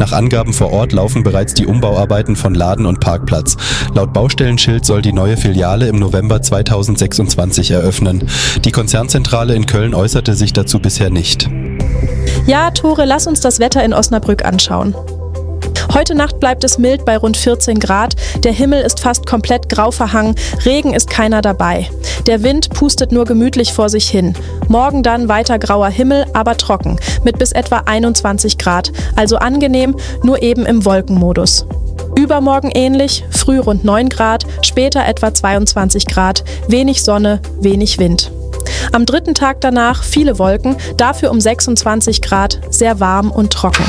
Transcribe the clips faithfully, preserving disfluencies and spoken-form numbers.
Nach Angaben vor Ort laufen bereits die Umbauarbeiten von Laden und Parkplatz. Laut Baustellenschild soll die neue Filiale im November zweitausendsechsundzwanzig eröffnen. Die Konzernzentrale in Köln äußerte sich dazu bisher nicht. Ja, Tore, lass uns das Wetter in Osnabrück anschauen. Heute Nacht bleibt es mild bei rund vierzehn Grad, der Himmel ist fast komplett grau verhangen, Regen ist keiner dabei. Der Wind pustet nur gemütlich vor sich hin. Morgen dann weiter grauer Himmel, aber trocken, mit bis etwa einundzwanzig Grad, also angenehm, nur eben im Wolkenmodus. Übermorgen ähnlich, früh rund neun Grad, später etwa zweiundzwanzig Grad, wenig Sonne, wenig Wind. Am dritten Tag danach viele Wolken, dafür um sechsundzwanzig Grad, sehr warm und trocken.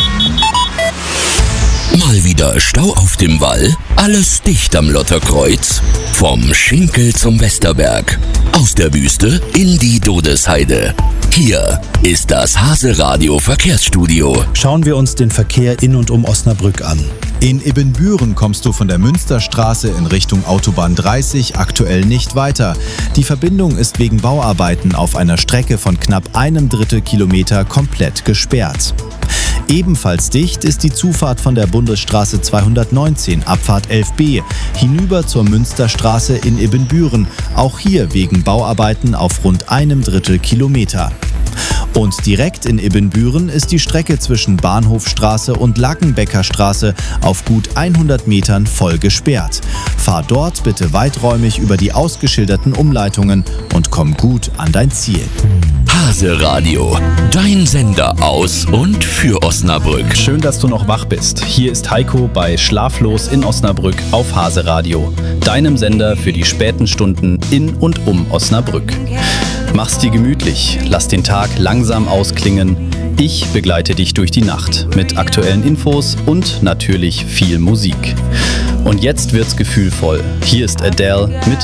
Mal wieder Stau auf dem Wall, alles dicht am Lotterkreuz. Vom Schinkel zum Westerberg, aus der Wüste in die Dodesheide. Hier ist das Hase-Radio Verkehrsstudio. Schauen wir uns den Verkehr in und um Osnabrück an. In Ibbenbüren kommst du von der Münsterstraße in Richtung Autobahn dreißig aktuell nicht weiter. Die Verbindung ist wegen Bauarbeiten auf einer Strecke von knapp einem Drittel Kilometer komplett gesperrt. Ebenfalls dicht ist die Zufahrt von der Bundesstraße zweihundertneunzehn, Abfahrt elf b, hinüber zur Münsterstraße in Ibbenbüren, auch hier wegen Bauarbeiten auf rund einem Drittel Kilometer. Und direkt in Ibbenbüren ist die Strecke zwischen Bahnhofstraße und Lackenbeckerstraße auf gut hundert Metern voll gesperrt. Fahr dort bitte weiträumig über die ausgeschilderten Umleitungen und komm gut an dein Ziel. Hase-Radio, dein Sender aus und für Osnabrück. Schön, dass du noch wach bist. Hier ist Heiko bei Schlaflos in Osnabrück auf Hase-Radio, deinem Sender für die späten Stunden in und um Osnabrück. Mach's dir gemütlich, lass den Tag langsam ausklingen. Ich begleite dich durch die Nacht mit aktuellen Infos und natürlich viel Musik. Und jetzt wird's gefühlvoll. Hier ist Adele mit